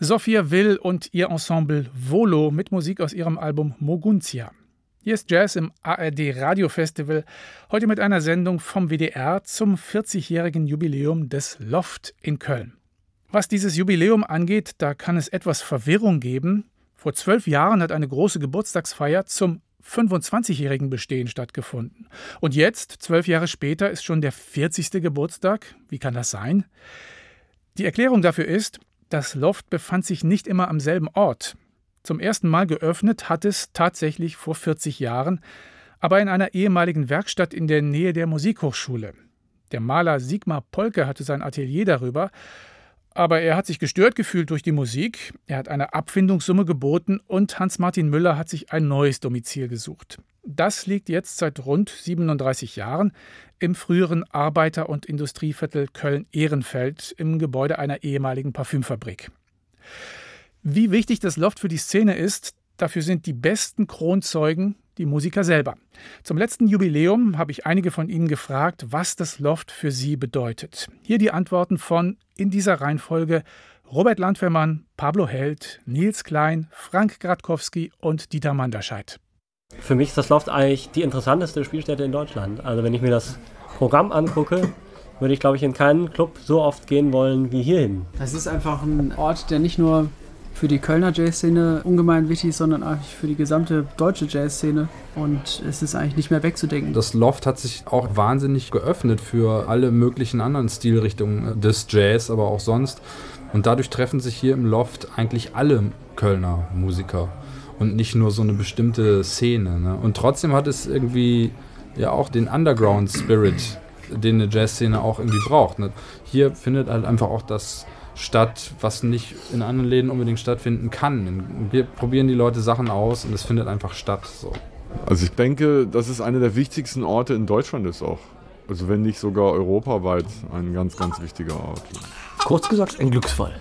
Sophia Will und ihr Ensemble Volo mit Musik aus ihrem Album Moguntia. Hier ist Jazz im ARD Radiofestival, heute mit einer Sendung vom WDR zum 40-jährigen Jubiläum des Loft in Köln. Was dieses Jubiläum angeht, da kann es etwas Verwirrung geben. Vor 12 Jahren hat eine große Geburtstagsfeier zum 25-jährigen Bestehen stattgefunden. Und jetzt, 12 Jahre später, ist schon der 40. Geburtstag. Wie kann das sein? Die Erklärung dafür ist, das Loft befand sich nicht immer am selben Ort. Zum ersten Mal geöffnet hat es tatsächlich vor 40 Jahren, aber in einer ehemaligen Werkstatt in der Nähe der Musikhochschule. Der Maler Sigmar Polke hatte sein Atelier darüber, aber er hat sich gestört gefühlt durch die Musik, er hat eine Abfindungssumme geboten und Hans-Martin Müller hat sich ein neues Domizil gesucht. Das liegt jetzt seit rund 37 Jahren im früheren Arbeiter- und Industrieviertel Köln-Ehrenfeld im Gebäude einer ehemaligen Parfümfabrik. Wie wichtig das Loft für die Szene ist, dafür sind die besten Kronzeugen die Musiker selber. Zum letzten Jubiläum habe ich einige von ihnen gefragt, was das Loft für sie bedeutet. Hier die Antworten von, in dieser Reihenfolge, Robert Landwehrmann, Pablo Held, Nils Klein, Frank Gradkowski und Dieter Manderscheid. Für mich ist das Loft eigentlich die interessanteste Spielstätte in Deutschland. Also wenn ich mir das Programm angucke, würde ich, glaube ich, in keinen Club so oft gehen wollen wie hierhin. Das ist einfach ein Ort, der nicht nur für die Kölner Jazzszene ungemein wichtig ist, sondern eigentlich für die gesamte deutsche Jazzszene. Und es ist eigentlich nicht mehr wegzudenken. Das Loft hat sich auch wahnsinnig geöffnet für alle möglichen anderen Stilrichtungen des Jazz, aber auch sonst. Und dadurch treffen sich hier im Loft eigentlich alle Kölner Musiker. Und nicht nur so eine bestimmte Szene. Ne? Und trotzdem hat es irgendwie ja auch den Underground-Spirit, den eine Jazzszene auch irgendwie braucht. Ne? Hier findet halt einfach auch das statt, was nicht in anderen Läden unbedingt stattfinden kann. Wir probieren die Leute Sachen aus und es findet einfach statt. So. Also ich denke, dass es einer der wichtigsten Orte in Deutschland ist auch. Also wenn nicht sogar europaweit ein ganz, ganz wichtiger Ort. Kurz gesagt, ein Glücksfall.